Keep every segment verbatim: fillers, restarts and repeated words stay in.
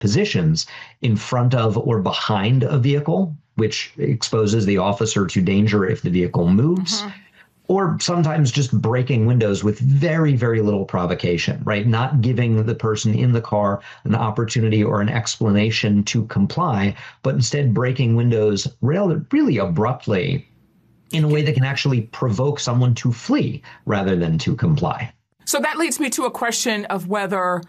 positions in front of or behind a vehicle, which exposes the officer to danger if the vehicle moves. Mm-hmm. Or sometimes just breaking windows with very, very little provocation, right? Not giving the person in the car an opportunity or an explanation to comply, but instead breaking windows really, really abruptly in a way that can actually provoke someone to flee rather than to comply. So that leads me to a question of whether,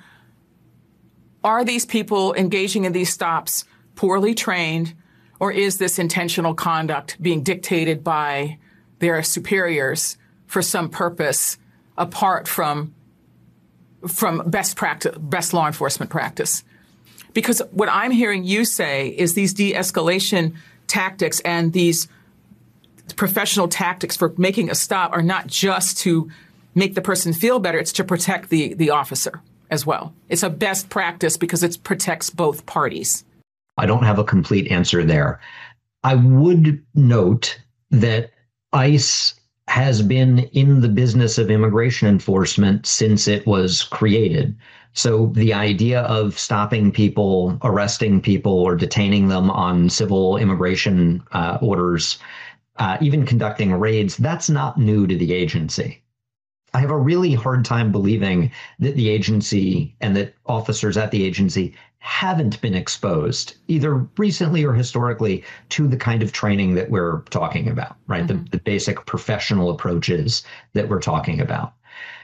are these people engaging in these stops poorly trained, or is this intentional conduct being dictated by their superiors for some purpose apart from from best practice, best law enforcement practice? Because what I'm hearing you say is these de-escalation tactics and these professional tactics for making a stop are not just to make the person feel better, it's to protect the, the officer as well. It's a best practice because it protects both parties. I don't have a complete answer there. I would note that ICE has been in the business of immigration enforcement since it was created. So the idea of stopping people, arresting people, or detaining them on civil immigration uh, orders, uh, even conducting raids, that's not new to the agency. I have a really hard time believing that the agency and that officers at the agency haven't been exposed, either recently or historically, to the kind of training that we're talking about, right? Mm-hmm. The, the basic professional approaches that we're talking about.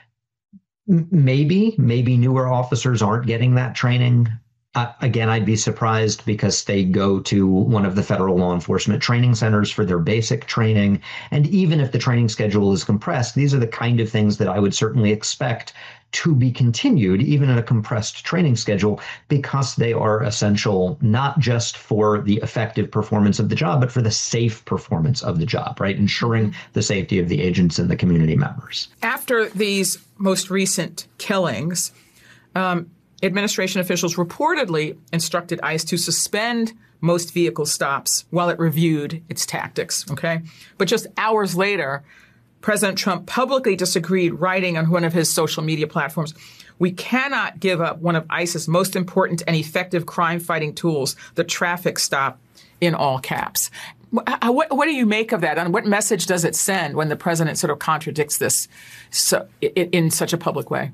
M- maybe, maybe newer officers aren't getting that training. Uh, again, I'd be surprised because they go to one of the federal law enforcement training centers for their basic training. And even if the training schedule is compressed, these are the kind of things that I would certainly expect to be continued, even in a compressed training schedule, because they are essential not just for the effective performance of the job, but for the safe performance of the job, right? Ensuring the safety of the agents and the community members. After these most recent killings, um, administration officials reportedly instructed ICE to suspend most vehicle stops while it reviewed its tactics, okay? But just hours later, President Trump publicly disagreed, writing on one of his social media platforms, "We cannot give up one of ICE's most important and effective crime-fighting tools, the traffic stop," in all caps. What, what do you make of that? And what message does it send when the president sort of contradicts this so, in, in such a public way?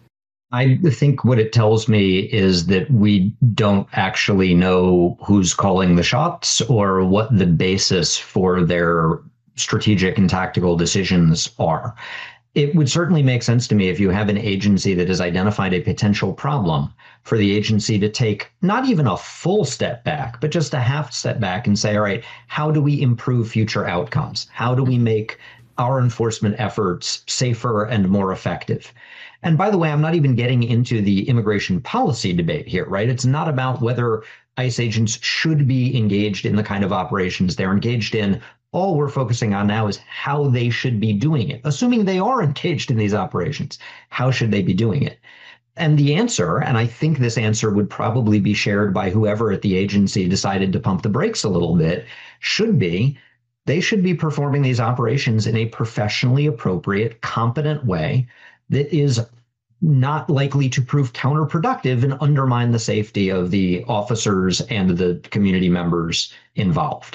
I think what it tells me is that we don't actually know who's calling the shots or what the basis for their strategic and tactical decisions are. It would certainly make sense to me if you have an agency that has identified a potential problem for the agency to take not even a full step back, but just a half step back and say, all right, how do we improve future outcomes? How do we make our enforcement efforts safer and more effective? And by the way, I'm not even getting into the immigration policy debate here, right? It's not about whether ICE agents should be engaged in the kind of operations they're engaged in. All we're focusing on now is how they should be doing it. Assuming they are engaged in these operations, how should they be doing it? And the answer, and I think this answer would probably be shared by whoever at the agency decided to pump the brakes a little bit, should be they should be performing these operations in a professionally appropriate, competent way that is not likely to prove counterproductive and undermine the safety of the officers and the community members involved.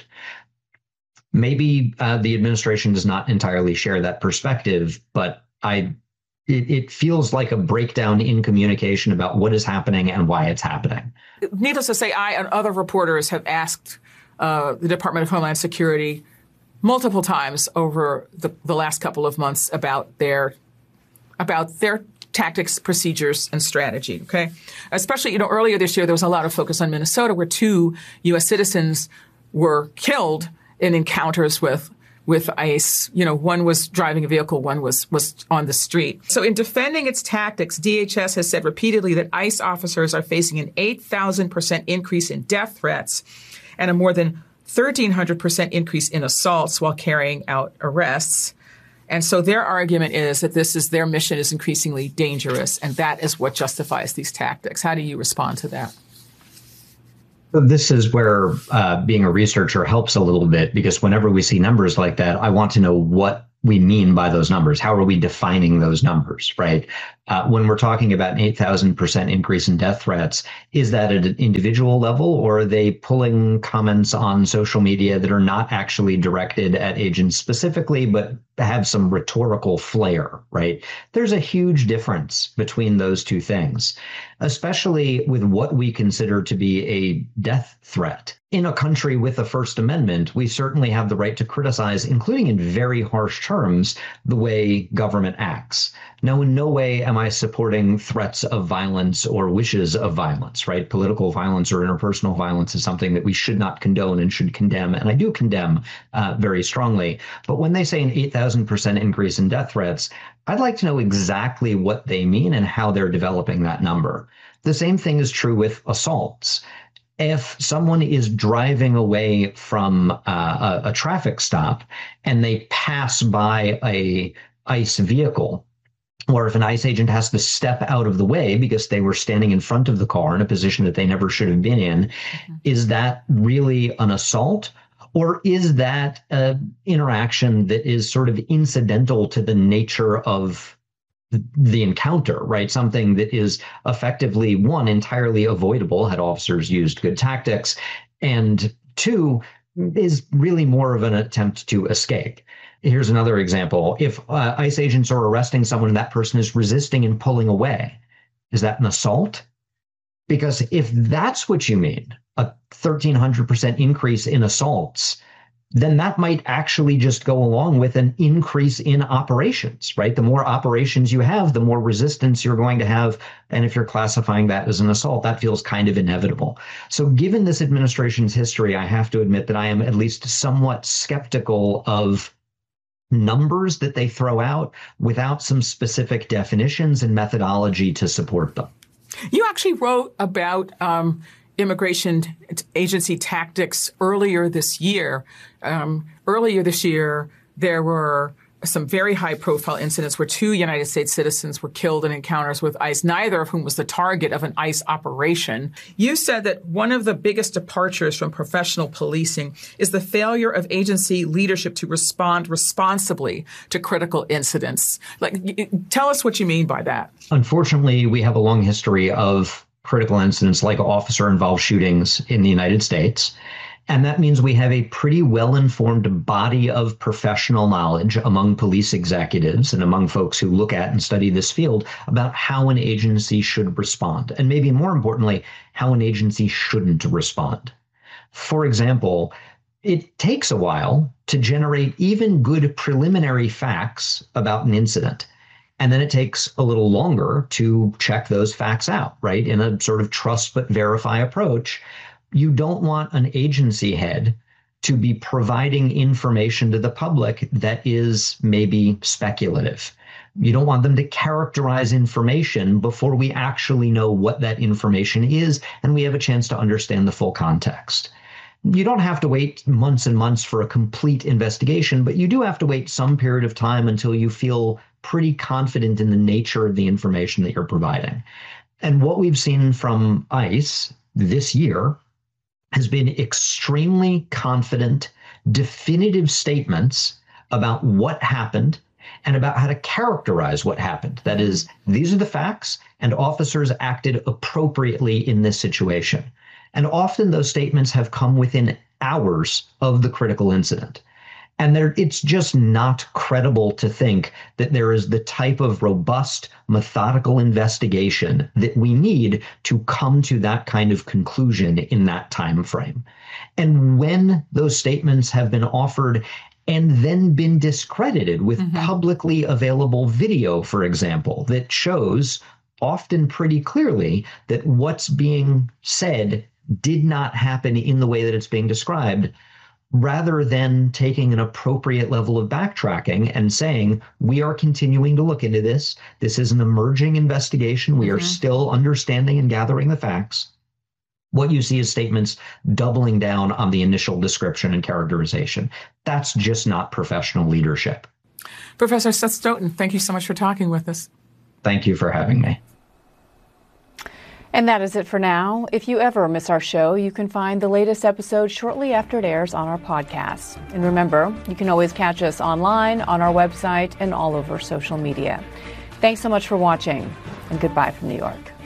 Maybe uh, the administration does not entirely share that perspective, but I, it, it feels like a breakdown in communication about what is happening and why it's happening. Needless to say, I and other reporters have asked uh, the Department of Homeland Security multiple times over the, the last couple of months about their about their tactics, procedures, and strategy, okay? Especially, you know, earlier this year, there was a lot of focus on Minnesota where two U S citizens were killed in encounters with with ICE. You know, one was driving a vehicle, one was was on the street. So in defending its tactics, D H S has said repeatedly that ICE officers are facing an eight thousand percent increase in death threats and a more than thirteen hundred percent increase in assaults while carrying out arrests. And so their argument is that this is their mission is increasingly dangerous, and that is what justifies these tactics. How do you respond to that? This is where uh, being a researcher helps a little bit, because whenever we see numbers like that, I want to know what we mean by those numbers. How are we defining those numbers, right? Uh, when we're talking about an eight thousand percent increase in death threats, is that at an individual level, or are they pulling comments on social media that are not actually directed at agents specifically, but have some rhetorical flair, right? There's a huge difference between those two things, especially with what we consider to be a death threat. In a country with the First Amendment, we certainly have the right to criticize, including in very harsh terms, the way government acts. Now, in no way am I supporting threats of violence or wishes of violence, right? Political violence or interpersonal violence is something that we should not condone and should condemn, and I do condemn uh, very strongly. But when they say an eight thousand percent increase in death threats, I'd like to know exactly what they mean and how they're developing that number. The same thing is true with assaults. If someone is driving away from uh, a, a traffic stop and they pass by a ICE vehicle, or if an ICE agent has to step out of the way because they were standing in front of the car in a position that they never should have been in, mm-hmm. is that really an assault? Or is that an interaction that is sort of incidental to the nature of the encounter, right? Something that is effectively, one, entirely avoidable had officers used good tactics, and two, is really more of an attempt to escape. Here's another example. If uh, ICE agents are arresting someone and that person is resisting and pulling away, is that an assault? Because if that's what you mean, a thirteen hundred percent increase in assaults, then that might actually just go along with an increase in operations, right? The more operations you have, the more resistance you're going to have. And if you're classifying that as an assault, that feels kind of inevitable. So given this administration's history, I have to admit that I am at least somewhat skeptical of numbers that they throw out without some specific definitions and methodology to support them. You actually wrote about um, immigration agency tactics earlier this year. Um, earlier this year, there were some very high-profile incidents where two United States citizens were killed in encounters with ICE, neither of whom was the target of an ICE operation. You said that one of the biggest departures from professional policing is the failure of agency leadership to respond responsibly to critical incidents. Like, tell us what you mean by that. Unfortunately, we have a long history of critical incidents like officer-involved shootings in the United States. And that means we have a pretty well-informed body of professional knowledge among police executives and among folks who look at and study this field about how an agency should respond. And maybe more importantly, how an agency shouldn't respond. For example, it takes a while to generate even good preliminary facts about an incident. And then it takes a little longer to check those facts out, right? In a sort of trust but verify approach. You don't want an agency head to be providing information to the public that is maybe speculative. You don't want them to characterize information before we actually know what that information is and we have a chance to understand the full context. You don't have to wait months and months for a complete investigation, but you do have to wait some period of time until you feel pretty confident in the nature of the information that you're providing. And what we've seen from ICE this year has been extremely confident, definitive statements about what happened and about how to characterize what happened. That is, these are the facts, and officers acted appropriately in this situation. And often those statements have come within hours of the critical incident. And there, it's just not credible to think that there is the type of robust, methodical investigation that we need to come to that kind of conclusion in that time frame. And when those statements have been offered and then been discredited with mm-hmm. publicly available video, for example, that shows often pretty clearly that what's being said did not happen in the way that it's being described, rather than taking an appropriate level of backtracking and saying, we are continuing to look into this. This is an emerging investigation. We mm-hmm. are still understanding and gathering the facts. What you see is statements doubling down on the initial description and characterization. That's just not professional leadership. Professor Seth Stoughton, thank you so much for talking with us. Thank you for having me. And that is it for now. If you ever miss our show, you can find the latest episode shortly after it airs on our podcast. And remember, you can always catch us online, on our website, and all over social media. Thanks so much for watching, and goodbye from New York.